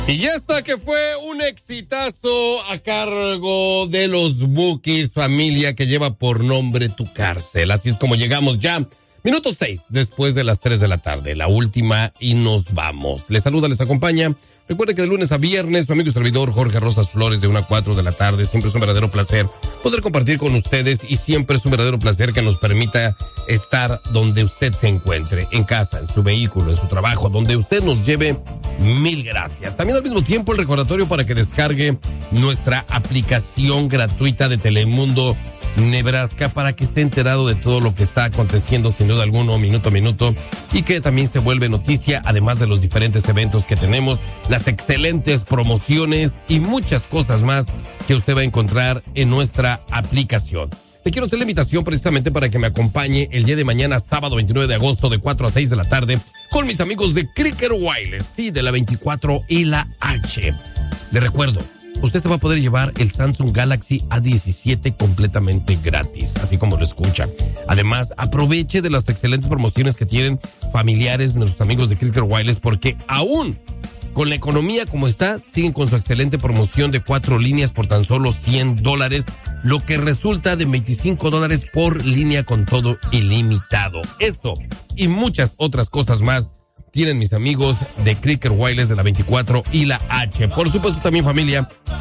Y ya está, que fue un exitazo a cargo de los Bukis, familia, que lleva por nombre Tu Cárcel. Así es como llegamos ya. Minuto 6, después de las 3 de la tarde, la última, y nos vamos. Les saluda, les acompaña. Recuerde que de lunes a viernes, mi amigo y servidor Jorge Rosas Flores, de 1 a 4 de la tarde. Siempre es un verdadero placer poder compartir con ustedes, y siempre es un verdadero placer que nos permita estar donde usted se encuentre, en casa, en su vehículo, en su trabajo, donde usted nos lleve. Mil gracias. También al mismo tiempo el recordatorio para que descargue nuestra aplicación gratuita de Telemundo Nebraska, para que esté enterado de todo lo que está aconteciendo, sin duda alguna, minuto a minuto, y que también se vuelve noticia, además de los diferentes eventos que tenemos, las excelentes promociones y muchas cosas más que usted va a encontrar en nuestra aplicación. Te quiero hacer la invitación precisamente para que me acompañe el día de mañana, sábado 29 de agosto, de 4 a 6 de la tarde, con mis amigos de Cricket Wireless, sí, de la 24 y la H. Le recuerdo, usted se va a poder llevar el Samsung Galaxy A17 completamente gratis, así como lo escucha. Además, aproveche de las excelentes promociones que tienen familiares, nuestros amigos de Cricket Wireless, porque aún con la economía como está, siguen con su excelente promoción de 4 líneas por tan solo $100, lo que resulta de $25 por línea con todo ilimitado. Eso y muchas otras cosas más tienen mis amigos de Cricket Wireless de la 24 y la H. Por supuesto, también, familia,